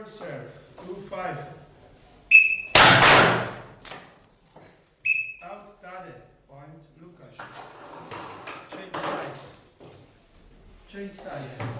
First serve, 2-5. Out, Tade. Point, Lucas. Change side. Change side.